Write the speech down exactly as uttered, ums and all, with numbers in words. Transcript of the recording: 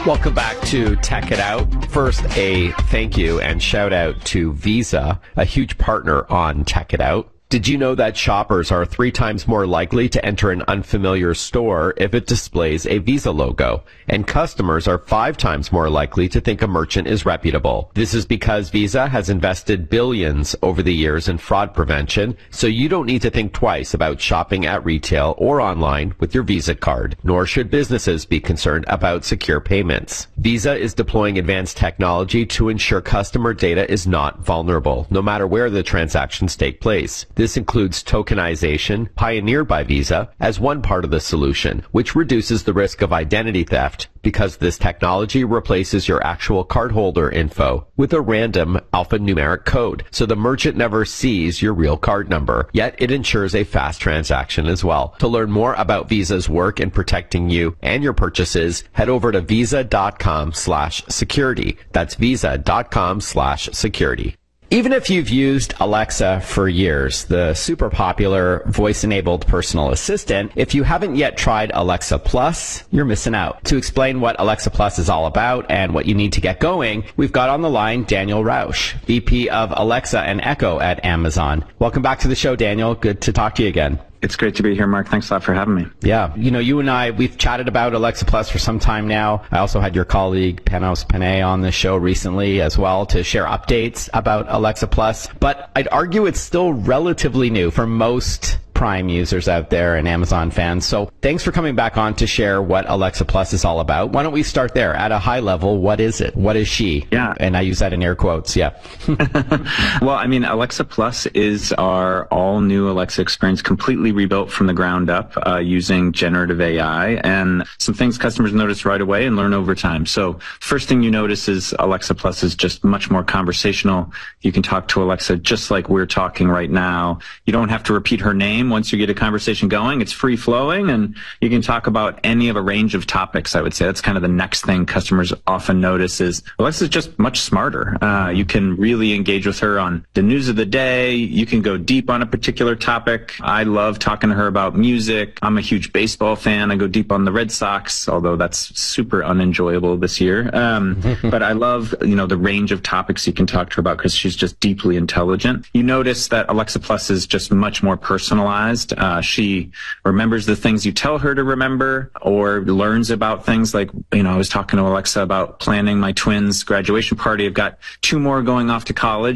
Welcome back to Tech It Out. First, a thank you and shout out to Visa, a huge partner on Tech It Out. Did you know that shoppers are three times more likely to enter an unfamiliar store if it displays a Visa logo? And customers are five times more likely to think a merchant is reputable. This is because Visa has invested billions over the years in fraud prevention, so you don't need to think twice about shopping at retail or online with your Visa card, nor should businesses be concerned about secure payments. Visa is deploying advanced technology to ensure customer data is not vulnerable, no matter where the transactions take place. This includes tokenization, pioneered by Visa, as one part of the solution, which reduces the risk of identity theft because this technology replaces your actual cardholder info with a random alphanumeric code, so the merchant never sees your real card number, yet it ensures a fast transaction as well. To learn more about Visa's work in protecting you and your purchases, head over to visa.com slash security. That's visa.com slash security. Even if you've used Alexa for years, the super popular voice-enabled personal assistant, if you haven't yet tried Alexa Plus, you're missing out. To explain what Alexa Plus is all about and what you need to get going, we've got on the line Daniel Rausch, V P of Alexa and Echo at Amazon. Welcome back to the show, Daniel. Good to talk to you again. It's great to be here, Mark. Thanks a lot for having me. Yeah. You know, you and I, we've chatted about Alexa Plus for some time now. I also had your colleague, Panos Panay, on the show recently as well to share updates about Alexa Plus. But I'd argue it's still relatively new for most Prime users out there and Amazon fans. So thanks for coming back on to share what Alexa Plus is all about. Why don't we start there? At a high level, what is it? What is she? Yeah. And I use that in air quotes. Yeah. Well, I mean, Alexa Plus is our all new Alexa experience, completely rebuilt from the ground up uh, using generative A I, and some things customers notice right away and learn over time. So first thing you notice is Alexa Plus is just much more conversational. You can talk to Alexa just like we're talking right now. You don't have to repeat her name. Once you get a conversation going, it's free flowing, and you can talk about any of a range of topics. I would say that's kind of the next thing customers often notice is Alexa's just much smarter. Uh, you can really engage with her on the news of the day. You can go deep on a particular topic. I love talking to her about music. I'm a huge baseball fan. I go deep on the Red Sox, although that's super unenjoyable this year. Um, but I love, you know, the range of topics you can talk to her about because she's just deeply intelligent. You notice that Alexa Plus is just much more personalized. Uh, she remembers the things you tell her to remember, or learns about things like, you know, I was talking to Alexa about planning my twins' graduation party. I've got two more going off to college.